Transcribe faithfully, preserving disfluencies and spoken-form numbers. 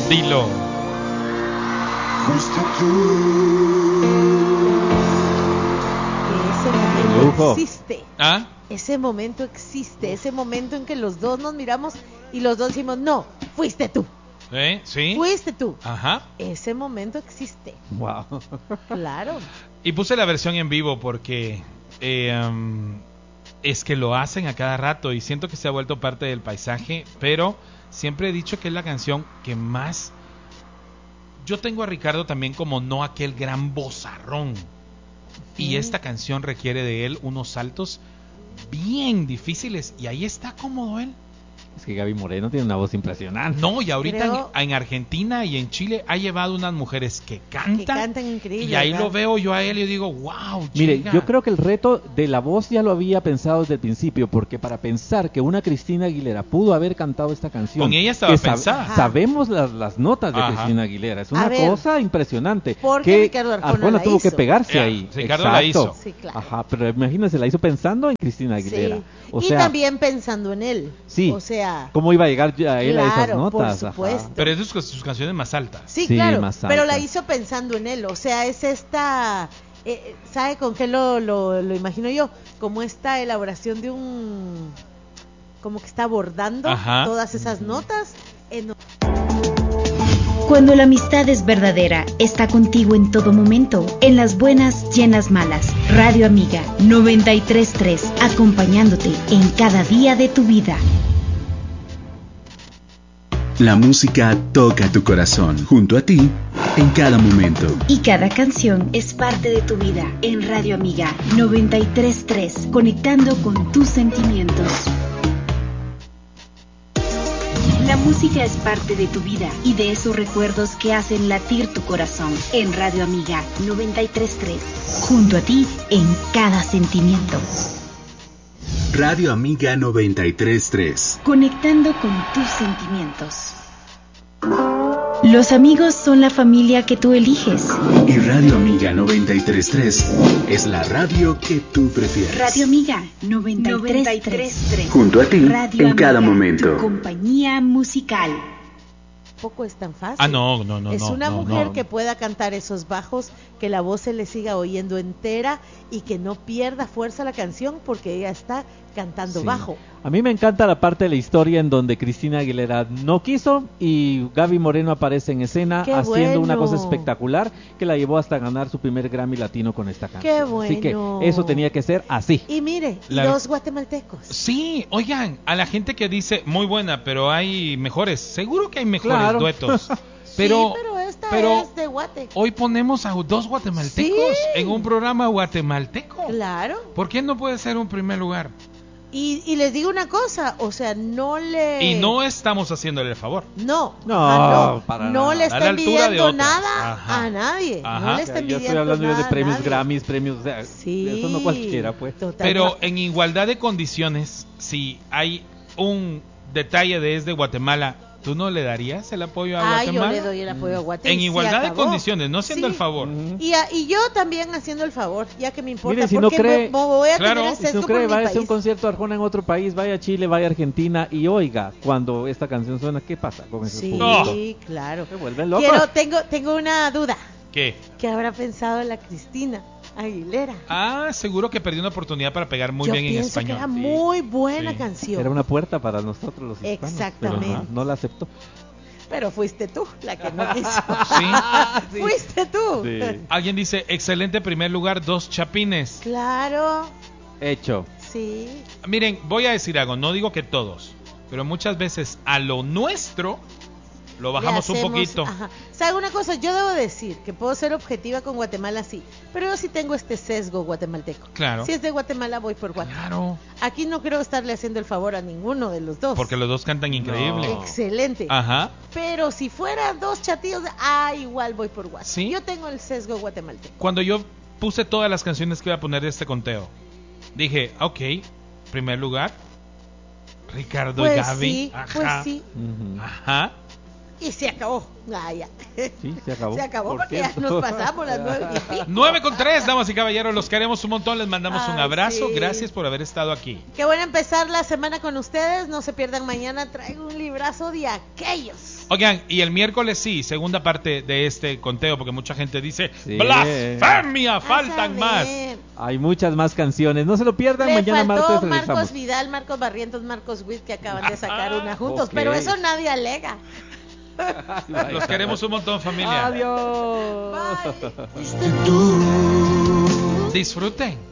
Dilo. Fuiste tú. Ese momento Lujo. existe. ¿Ah? Ese momento existe. Ese momento en que los dos nos miramos y los dos decimos, no, fuiste tú. ¿Eh? ¿Sí? Fuiste tú. Ajá. Ese momento existe. Wow. Claro. Y puse la versión en vivo porque eh, um, es que lo hacen a cada rato y siento que se ha vuelto parte del paisaje, pero siempre he dicho que es la canción que más... Yo tengo a Ricardo también como no aquel gran vozarrón. Y esta canción requiere de él unos saltos bien difíciles y ahí está cómodo él. Es que Gaby Moreno tiene una voz impresionante. No, y ahorita Creo- en, en Argentina y en Chile ha llevado unas mujeres que cantan. Que cantan increíble. Y ahí ¿verdad? lo veo yo a él y digo, wow, Mire, chica. yo creo que el reto de la voz ya lo había pensado desde el principio, porque para pensar que una Cristina Aguilera pudo haber cantado esta canción, Con ella estaba que sab- pensada. sabemos las, las notas de Ajá. Cristina Aguilera, es A una ver, cosa impresionante. porque que Ricardo Arjona la tuvo hizo. que pegarse Ya, ahí. Ricardo la hizo. Sí, claro. Ajá, pero imagínense, la hizo pensando en Cristina Aguilera. Sí. O y sea, también pensando en él. Sí. O sea, ¿cómo iba a llegar ya a él a esas claro, notas? por Ajá. supuesto. Pero es de sus, sus canciones más altas. sí, Sí, claro. más Pero la alta. hizo pensando en él. O sea, es esta... eh, ¿Sabe con qué lo, lo, lo imagino yo? Como esta elaboración de un... Como que está abordando Ajá. todas esas notas en... Cuando la amistad es verdadera, está contigo en todo momento, en las buenas y en las malas. Radio Amiga noventa y tres punto tres, acompañándote en cada día de tu vida. La música toca tu corazón, junto a ti, en cada momento. Y cada canción es parte de tu vida. En Radio Amiga noventa y tres punto tres, conectando con tus sentimientos. La música es parte de tu vida y de esos recuerdos que hacen latir tu corazón. En Radio Amiga noventa y tres punto tres, junto a ti en cada sentimiento. Radio Amiga noventa y tres punto tres. Conectando con tus sentimientos. Los amigos son la familia que tú eliges. Y Radio Amiga noventa y tres punto tres es la radio que tú prefieres. Radio Amiga noventa y tres punto tres. Junto a ti, Radio en cada Amiga, momento. tu compañía musical. Poco es tan fácil. Ah, no, no, no. es no, una no, mujer no. que pueda cantar esos bajos, que la voz se le siga oyendo entera y que no pierda fuerza la canción porque ella está cantando Sí. bajo. A mí me encanta la parte de la historia en donde Cristina Aguilera no quiso y Gaby Moreno aparece en escena ¡Qué haciendo una bueno! cosa espectacular que la llevó hasta ganar su primer Grammy Latino con esta canción. ¡Qué Así que bueno! eso tenía que ser así. Y mire, y La- dos guatemaltecos. Sí, oigan, a la gente que dice muy buena, pero hay mejores. Seguro que hay mejores Claro. duetos. Pero, sí, pero esta pero es de Guate. hoy ponemos a dos guatemaltecos Sí. en un programa guatemalteco. Claro. ¿Por qué no puede ser un primer lugar? Y, y les digo una cosa, o sea, no le... Y no estamos haciéndole el favor. No, No, ajá, no, para no nada. le A la está altura de envidiando otros. nada Ajá. a nadie. Ajá. No le O está sea, yo envidiando estoy hablando yo nada de a premios nadie. Grammys, premios, o sea, Sí. eso no cualquiera, pues. Total. Pero en igualdad de condiciones, si hay un detalle de es de Guatemala, ¿tú no le darías el apoyo a Ah, yo Guatemala? le doy el apoyo a Guate. y En se igualdad de acabó. condiciones, no haciendo Sí. el favor. Ujú. Y, a- y yo también haciendo el favor, ya que me importa, Mire, si no porque cree- me- me voy a Claro. tener el Si Si sesgo no cree, por mi vaya a hacer un país. concierto de Arjona en otro país, vaya a Chile, vaya a Argentina y oiga, cuando esta canción suena, ¿qué pasa con ese Sí, público? claro. Se vuelven locos. Quiero, tengo, tengo una duda. ¿Qué? ¿Qué habrá pensado la Cristina Aguilera? Ah, seguro que perdió una oportunidad para pegar muy Yo bien en pienso español. que era Sí. muy buena Sí. canción. Era una puerta para nosotros los hispanos. Exactamente. Pero ajá, no la aceptó. Pero fuiste tú la que no quiso. Sí. Fuiste tú. Sí. Alguien dice, excelente primer lugar, dos chapines. Claro, Hecho. sí. Miren, voy a decir algo, no digo que todos, pero muchas veces a lo nuestro lo bajamos Le un hacemos- poquito. Ajá. ¿Sabe una cosa? Yo debo decir que puedo ser objetiva con Guatemala, sí. Pero yo sí tengo este sesgo guatemalteco. Claro. Si es de Guatemala, voy por Guatemala. Claro, Aquí no creo estarle haciendo el favor a ninguno de los dos. porque los dos cantan increíble. No. Excelente. Ajá. Pero si fuera dos chatillos, ah, igual voy por Guatemala. ¿Sí? Yo tengo el sesgo guatemalteco. Cuando yo puse todas las canciones que iba a poner de este conteo, dije, ok, primer lugar, Ricardo y Pues Gaby. sí, Ajá. pues sí. Ujú. Ajá. y se acabó. Ah, ya. Sí, se acabó. Se acabó Por porque ya cierto. nos pasamos las nueve y pico. nueve con tres, damas y caballeros, los queremos un montón, les mandamos un Ay, abrazo, sí. gracias por haber estado aquí. Qué bueno empezar la semana con ustedes. No se pierdan mañana, traigo un librazo de aquellos. Oigan, y el miércoles sí, segunda parte de este conteo, porque mucha gente dice, Sí. ¡blasfemia! ¡Faltan Vas a más! ver. Hay muchas más canciones. No se lo pierdan. Le Mañana faltó martes Marcos regresamos. Vidal, Marcos Barrientos, Marcos Witt, que acaban de sacar una juntos, ok. pero eso nadie alega. Los queremos un montón, familia. Adiós. Bye. Fuiste tú. Disfruten.